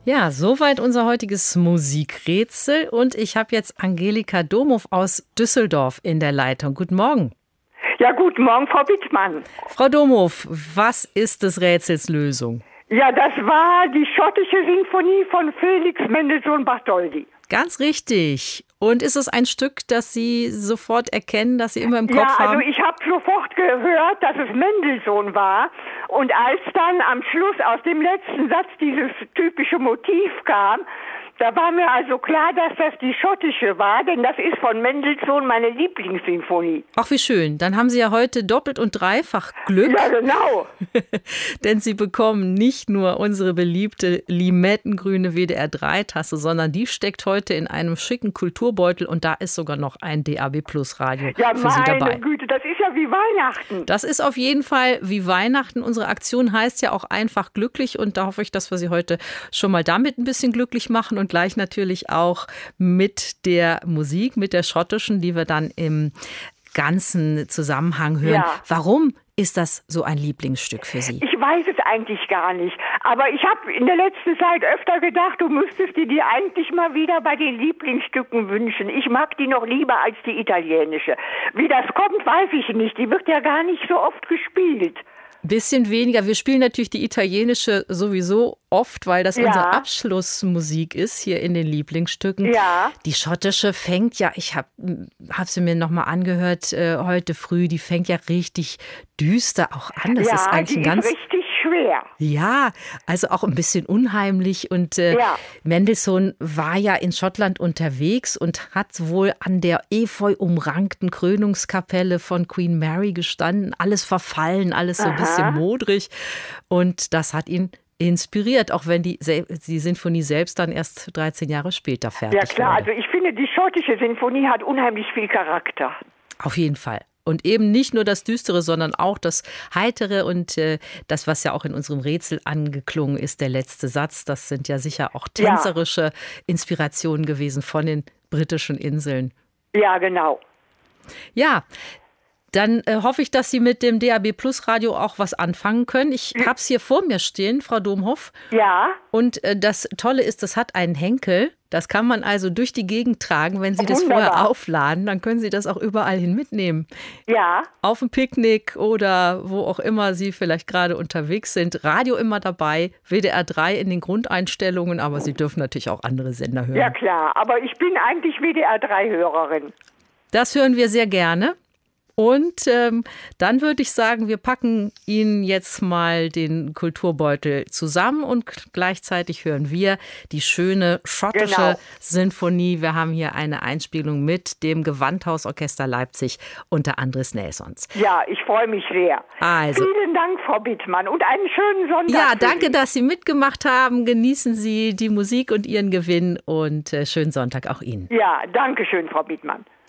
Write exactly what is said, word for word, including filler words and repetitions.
Ja, soweit unser heutiges Musikrätsel. Und ich habe jetzt Angelika Domhoff aus Düsseldorf in der Leitung. Guten Morgen. Ja, guten Morgen, Frau Bittmann. Frau Domhoff, was ist des Rätsels Lösung? Ja, das war die schottische Sinfonie von Felix Mendelssohn Bartholdy. Ganz richtig. Und ist es ein Stück, das Sie sofort erkennen, das Sie immer im Kopf ja, haben? Ja, also ich habe sofort gehört, dass es Mendelssohn war. Und als dann am Schluss aus dem letzten Satz dieses typische Motiv kam, da war mir also klar, dass das die schottische war, denn das ist von Mendelssohn meine Lieblingssinfonie. Ach, wie schön. Dann haben Sie ja heute doppelt und dreifach Glück. Ja, genau. Denn Sie bekommen nicht nur unsere beliebte limettengrüne W D R drei Tasse, sondern die steckt heute in einem schicken Kulturbeutel und da ist sogar noch ein D A B Plus Radio ja, für Sie dabei. Ja, meine Güte, das ist ja wie Weihnachten. Das ist auf jeden Fall wie Weihnachten. Unsere Aktion heißt ja auch einfach glücklich und da hoffe ich, dass wir Sie heute schon mal damit ein bisschen glücklich machen und gleich natürlich auch mit der Musik, mit der schottischen, die wir dann im ganzen Zusammenhang hören. Ja. Warum ist das so ein Lieblingsstück für Sie? Ich weiß es eigentlich gar nicht. Aber ich habe in der letzten Zeit öfter gedacht, du müsstest dir die eigentlich mal wieder bei den Lieblingsstücken wünschen. Ich mag die noch lieber als die italienische. Wie das kommt, weiß ich nicht. Die wird ja gar nicht so oft gespielt. Bisschen weniger. Wir spielen natürlich die italienische sowieso oft, weil das ja. unsere Abschlussmusik ist hier in den Lieblingsstücken. Ja. Die schottische fängt ja, ich habe hab sie mir nochmal angehört äh, heute früh, die fängt ja richtig düster auch an. Das ja, ist eigentlich die ein ganz ist richtig schwer. Ja, also auch ein bisschen unheimlich. Und äh, ja. Mendelssohn war ja in Schottland unterwegs und hat wohl an der efeu umrankten Krönungskapelle von Queen Mary gestanden. Alles verfallen, alles so ein bisschen modrig. Und das hat ihn inspiriert, auch wenn die, die Sinfonie selbst dann erst dreizehn Jahre später fertig wurde. Ja klar, wurde. also ich finde, die schottische Sinfonie hat unheimlich viel Charakter. Auf jeden Fall. Und eben nicht nur das Düstere, sondern auch das Heitere und äh, das, was ja auch in unserem Rätsel angeklungen ist, der letzte Satz. Das sind ja sicher auch tänzerische ja. Inspirationen gewesen von den britischen Inseln. Ja, genau. Ja, dann äh, hoffe ich, dass Sie mit dem D A B Plus Radio auch was anfangen können. Ich habe es hier vor mir stehen, Frau Domhoff. Ja. Und äh, das Tolle ist, das hat einen Henkel. Das kann man also durch die Gegend tragen, wenn Sie das Wunderbar. vorher aufladen. Dann können Sie das auch überall hin mitnehmen. Ja. Auf ein Picknick oder wo auch immer Sie vielleicht gerade unterwegs sind. Radio immer dabei, W D R drei in den Grundeinstellungen, aber Sie dürfen natürlich auch andere Sender hören. Ja klar, aber ich bin eigentlich W D R drei Hörerin. Das hören wir sehr gerne. Und ähm, dann würde ich sagen, wir packen Ihnen jetzt mal den Kulturbeutel zusammen und gleichzeitig hören wir die schöne schottische genau. Sinfonie. Wir haben hier eine Einspielung mit dem Gewandhausorchester Leipzig unter Andres Nelsons. Ja, ich freue mich sehr. Also, vielen Dank, Frau Bittmann, und einen schönen Sonntag. Ja, danke, dass Sie mitgemacht haben. Genießen Sie die Musik und Ihren Gewinn und äh, schönen Sonntag auch Ihnen. Ja, danke schön, Frau Bittmann.